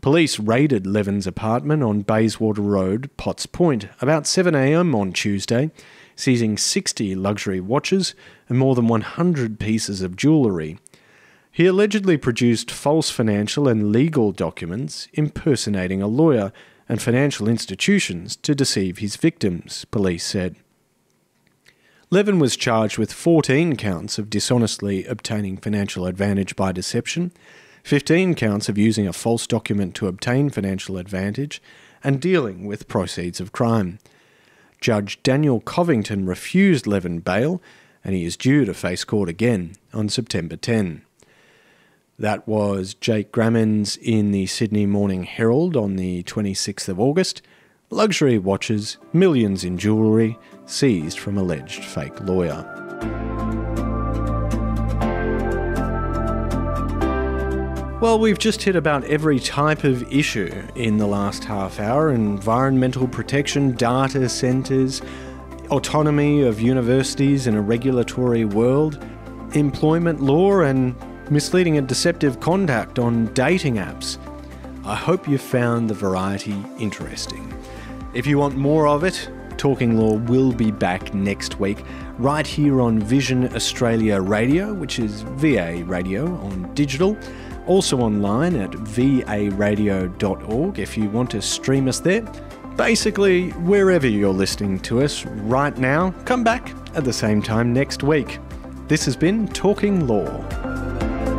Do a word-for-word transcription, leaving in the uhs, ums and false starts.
Police raided Levin's apartment on Bayswater Road, Potts Point, about seven a m on Tuesday, seizing sixty luxury watches and more than one hundred pieces of jewellery. He allegedly produced false financial and legal documents impersonating a lawyer and financial institutions to deceive his victims, police said. Levin was charged with fourteen counts of dishonestly obtaining financial advantage by deception, fifteen counts of using a false document to obtain financial advantage, and dealing with proceeds of crime. Judge Daniel Covington refused Levin bail, and he is due to face court again on September tenth. That was Jake Grammens in the Sydney Morning Herald on the twenty-sixth of August. Luxury watches, millions in jewellery, seized from alleged fake lawyer. Well, we've just hit about every type of issue in the last half hour: environmental protection, data centres, autonomy of universities in a regulatory world, employment law, and misleading and deceptive conduct on dating apps. I hope you found the variety interesting. If you want more of it, Talking Law will be back next week, right here on Vision Australia Radio, which is V A Radio on digital. Also online at v a radio dot org if you want to stream us there. Basically, wherever you're listening to us right now, come back at the same time next week. This has been Talking Law.